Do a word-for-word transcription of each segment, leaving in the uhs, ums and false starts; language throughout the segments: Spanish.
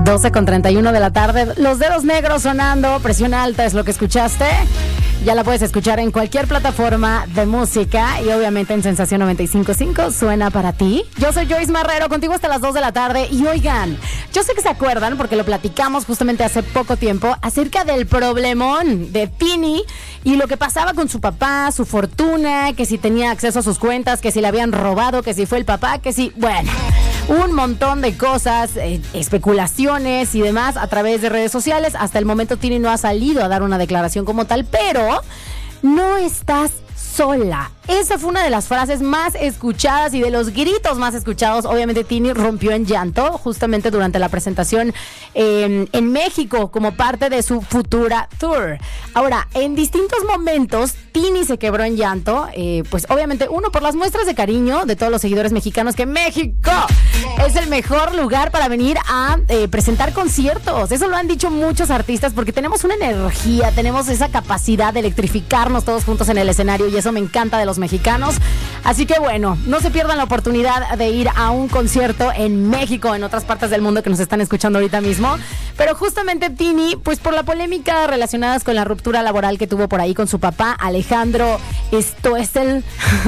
doce con treinta y uno de la tarde. Los dedos negros sonando, presión alta es lo que escuchaste. Ya la puedes escuchar en cualquier plataforma de música y obviamente en Sensación noventa y cinco punto cinco suena para ti. Yo soy Joyce Marrero, contigo hasta las dos de la tarde. Y oigan, yo sé que se acuerdan porque lo platicamos justamente hace poco tiempo acerca del problemón de Tini y lo que pasaba con su papá, su fortuna, que si tenía acceso a sus cuentas, que si le habían robado, que si fue el papá, que si, bueno, un montón de cosas, eh, especulaciones y demás a través de redes sociales. Hasta el momento Tini no ha salido a dar una declaración como tal, pero no estás sola. Esa fue una de las frases más escuchadas y de los gritos más escuchados. Obviamente Tini rompió en llanto justamente durante la presentación eh, en México como parte de su futura tour. Ahora, en distintos momentos Tini se quebró en llanto, eh, pues obviamente uno por las muestras de cariño de todos los seguidores mexicanos, que México es el mejor lugar para venir a eh, presentar conciertos. Eso lo han dicho muchos artistas porque tenemos una energía, tenemos esa capacidad de electrificarnos todos juntos en el escenario y eso me encanta de los mexicanos. Así que bueno, no se pierdan la oportunidad de ir a un concierto en México, en otras partes del mundo que nos están escuchando ahorita mismo. Pero justamente Tini, pues por la polémica relacionadas con la ruptura laboral que tuvo por ahí con su papá, Alejandro Stoessel.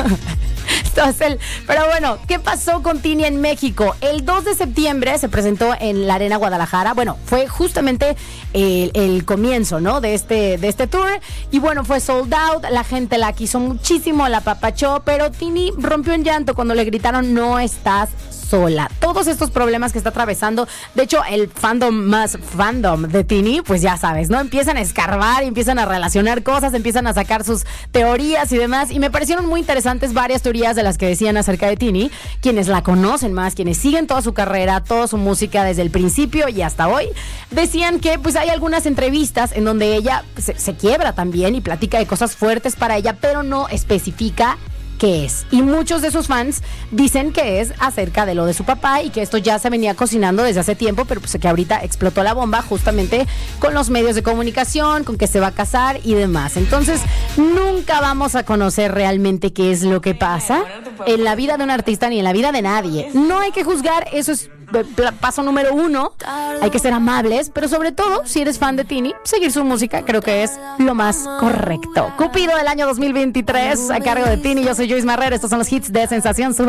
Stoessel. Pero bueno, ¿qué pasó con Tini en México? El dos de septiembre se presentó en la Arena Guadalajara. Bueno, fue justamente el, el comienzo, ¿no? De este, de este tour. Y bueno, fue sold out. La gente la quiso muchísimo, la apapachó, pero Tini rompió en llanto cuando le gritaron: no estás sola. Todos estos problemas que está atravesando, de hecho el fandom más fandom de Tini, pues ya sabes, ¿no? Empiezan a escarbar, empiezan a relacionar cosas, empiezan a sacar sus teorías y demás, y me parecieron muy interesantes varias teorías de las que decían acerca de Tini, quienes la conocen más, quienes siguen toda su carrera, toda su música desde el principio y hasta hoy, decían que pues hay algunas entrevistas en donde ella se, se quiebra también y platica de cosas fuertes para ella, pero no especifica qué es. Y muchos de sus fans dicen que es acerca de lo de su papá y que esto ya se venía cocinando desde hace tiempo, pero pues que ahorita explotó la bomba justamente con los medios de comunicación, con que se va a casar y demás. Entonces, nunca vamos a conocer realmente qué es lo que pasa en la vida de un artista ni en la vida de nadie. No hay que juzgar, eso es paso número uno. Hay que ser amables, pero sobre todo, si eres fan de Tini, seguir su música creo que es lo más correcto. Cupido del año dos mil veintitrés a cargo de Tini. Yo soy Joyce Marrero. Estos son los hits de Sensación.